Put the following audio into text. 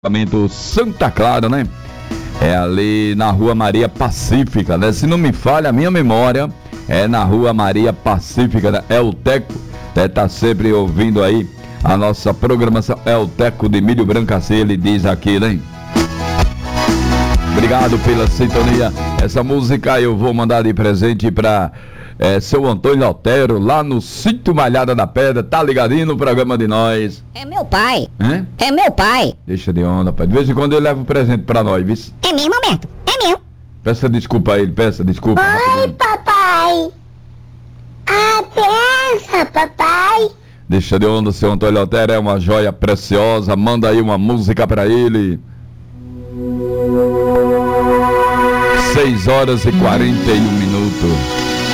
Santa Clara, né? É ali na Rua Maria Pacífica, né? Se não me falha a minha memória, é na Rua Maria Pacífica, né? É o Teco, né? Tá sempre ouvindo aí a nossa programação. É o Teco de Milho Branco, assim ele diz aqui, né? Obrigado pela sintonia. Essa música eu vou mandar de presente para seu Antônio Altero, lá no Sítio Malhada da Pedra. Tá ligadinho no programa de nós? É meu pai. Hein? É meu pai. Deixa de onda, pai. De vez em quando ele leva um presente pra nós, viu? É mesmo, Alberto? É meu. Peça desculpa a ele, peça desculpa. Oi, papai. A benção, papai. Deixa de onda, seu Antônio Altero é uma joia preciosa. Manda aí uma música pra ele. 6 horas e 41 minutos.